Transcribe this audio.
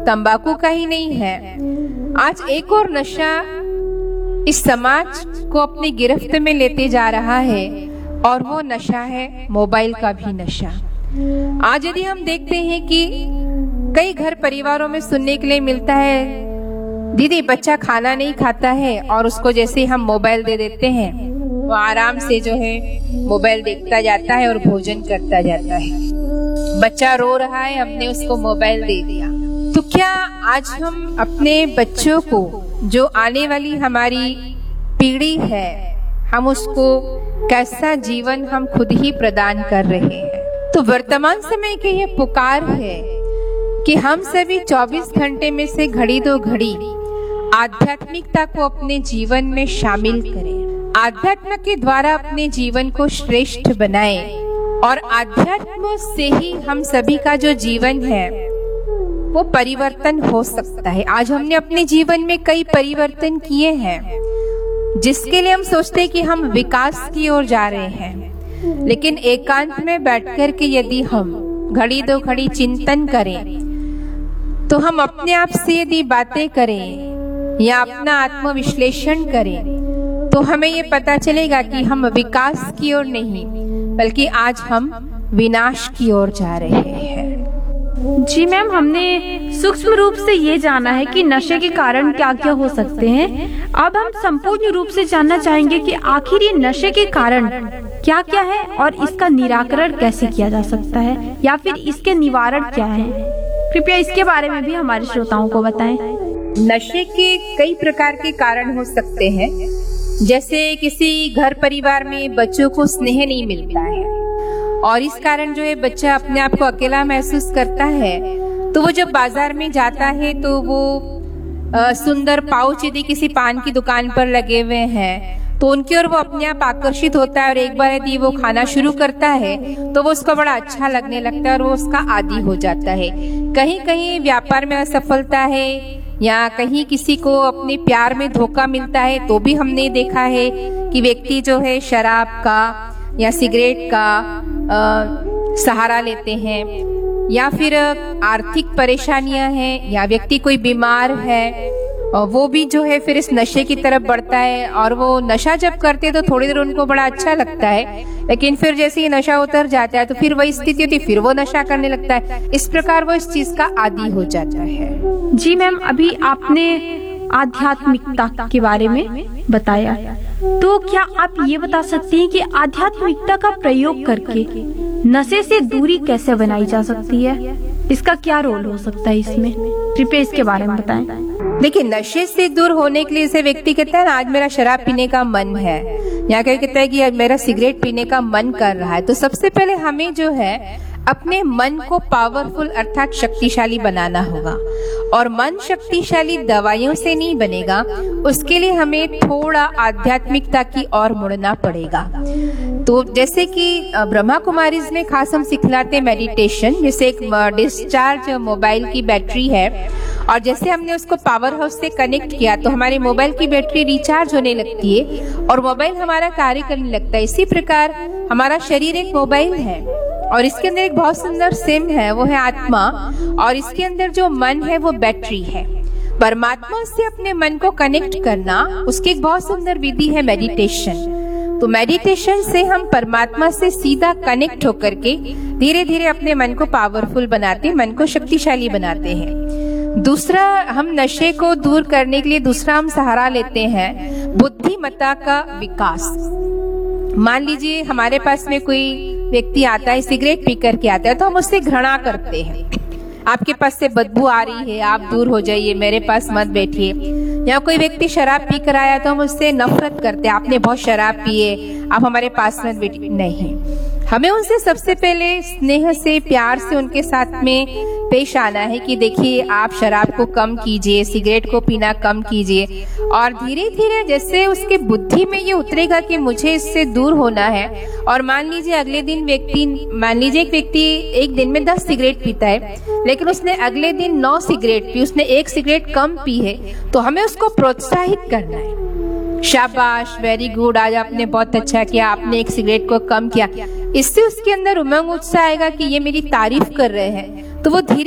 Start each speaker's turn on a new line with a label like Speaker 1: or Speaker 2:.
Speaker 1: तंबाकू का ही नहीं है। आज एक और नशा इस समाज को अपनी गिरफ्त में लेते जा रहा है और वो नशा है मोबाइल का भी नशा। आज यदि हम देखते हैं कि कई घर परिवारों में सुनने के लिए मिलता है, दीदी बच्चा खाना नहीं खाता है और उसको जैसे हम मोबाइल दे देते हैं वो आराम से जो है मोबाइल देखता जाता है और भोजन करता जाता है। बच्चा रो रहा है, हमने उसको मोबाइल दे दिया। तो क्या आज हम अपने बच्चों को, जो आने वाली हमारी पीढ़ी है, हम उसको कैसा जीवन हम खुद ही प्रदान कर रहे हैं? तो वर्तमान समय की ये पुकार है कि हम सभी 24 घंटे में से घड़ी दो घड़ी आध्यात्मिकता को अपने जीवन में शामिल करें, आध्यात्म के द्वारा अपने जीवन को श्रेष्ठ बनाएं और आध्यात्म से ही हम सभी का जो जीवन है वो परिवर्तन हो सकता है। आज हमने अपने जीवन में कई परिवर्तन किए हैं जिसके लिए हम सोचते हैं कि हम विकास की ओर जा रहे हैं, लेकिन एकांत में बैठकर के यदि हम घड़ी दो घड़ी चिंतन करें तो हम अपने आप से यदि बातें करें या अपना आत्मविश्लेषण करें तो हमें ये पता चलेगा कि हम विकास की ओर नहीं बल्कि आज हम विनाश की ओर जा रहे हैं।
Speaker 2: जी मैम, हमने सूक्ष्म रूप से ये जाना है कि नशे के कारण क्या क्या हो सकते हैं। अब हम संपूर्ण रूप से जानना चाहेंगे कि आखिर ये नशे के कारण क्या क्या है और इसका निराकरण कैसे किया जा सकता है या फिर इसके निवारण क्या है। कृपया इसके बारे में भी हमारे श्रोताओं को बताएं।
Speaker 1: नशे के कई प्रकार के कारण हो सकते हैं, जैसे किसी घर परिवार में बच्चों को स्नेह नहीं मिलता है और इस कारण जो है बच्चा अपने आप को अकेला महसूस करता है, तो वो जब बाजार में जाता है तो वो सुंदर पाउच यदि किसी पान की दुकान पर लगे हुए हैं तो उनकी ओर वो अपने आप आकर्षित होता है और एक बार यदि वो खाना शुरू करता है तो वो उसको बड़ा अच्छा लगने लगता है और वो उसका आदी हो जाता है। कहीं कहीं व्यापार में असफलता है या कहीं किसी को अपने प्यार में धोखा मिलता है तो भी हमने देखा है कि व्यक्ति जो है शराब का या सिगरेट का सहारा लेते हैं, या फिर आर्थिक परेशानियां हैं या व्यक्ति कोई बीमार है और वो भी जो है फिर इस नशे की तरफ बढ़ता है और वो नशा जब करते तो थोड़ी देर उनको बड़ा अच्छा लगता है, लेकिन फिर जैसे ही नशा उतर जाता है तो फिर वही स्थिति होती है, फिर वो नशा करने लगता है। इस प्रकार वो इस चीज का आदी हो जाता है।
Speaker 2: जी मैम, अभी आपने आध्यात्मिकता के बारे में बताया, तो क्या आप ये बता सकती हैं कि आध्यात्मिकता का प्रयोग करके नशे से दूरी कैसे बनाई जा सकती है? इसका क्या रोल हो सकता है इसमें? कृपया इसके बारे में बताएं।
Speaker 1: देखिए, नशे से दूर होने के लिए जैसे व्यक्ति कहता है ना, आज मेरा शराब पीने का मन है या कहता है कि आज मेरा सिगरेट पीने का मन कर रहा है, तो सबसे पहले हमें जो है अपने मन को पावरफुल अर्थात शक्तिशाली बनाना होगा और मन शक्तिशाली दवाइयों से नहीं बनेगा, उसके लिए हमें थोड़ा आध्यात्मिकता की ओर मुड़ना पड़ेगा। तो जैसे कि ब्रह्मा कुमारीज में खास हम सिखलाते मेडिटेशन, जैसे एक डिस्चार्ज मोबाइल की बैटरी है और जैसे हमने उसको पावर हाउस से कनेक्ट किया तो हमारे मोबाइल की बैटरी रिचार्ज होने लगती है और मोबाइल हमारा कार्य करने लगता है। इसी प्रकार हमारा शरीर एक मोबाइल है और इसके अंदर एक बहुत सुंदर सिम है, वो है आत्मा, और इसके अंदर जो मन है वो बैटरी है। परमात्मा से अपने मन को कनेक्ट करना, उसकी एक बहुत सुंदर विधि है मेडिटेशन। तो मेडिटेशन से हम परमात्मा से सीधा कनेक्ट होकर के धीरे धीरे अपने मन को पावरफुल बनाते, मन को शक्तिशाली बनाते हैं। दूसरा, हम नशे को दूर करने के लिए दूसरा हम सहारा लेते हैं बुद्धिमत्ता का विकास। मान लीजिए हमारे पास में कोई व्यक्ति आता है, सिगरेट पी करके आता है, तो हम उससे घृणा करते हैं, आपके पास से बदबू आ रही है, आप दूर हो जाइए, मेरे पास मत बैठिए। या कोई व्यक्ति शराब पी कर आया तो हम उससे नफरत करते हैं, आपने बहुत शराब पिए, आप हमारे पास मत बैठिए। नहीं, हमें उनसे सबसे पहले स्नेह से, प्यार से उनके साथ में पेश आना है कि देखिए आप शराब को कम कीजिए, सिगरेट को पीना कम कीजिए, और धीरे धीरे जैसे उसके बुद्धि में ये उतरेगा कि मुझे इससे दूर होना है। और मान लीजिए अगले दिन एक व्यक्ति एक दिन में 10 सिगरेट पीता है, लेकिन उसने अगले दिन 9 सिगरेट पी, उसने 1 सिगरेट कम पी है, तो हमें उसको प्रोत्साहित करना है, शाबाश, वेरी गुड, आज आपने बहुत अच्छा किया, आपने 1 सिगरेट को कम किया। इससे उसके अंदर उमंग उत्साह आएगा कि ये मेरी तारीफ कर रहे हैं, तो वो धीरे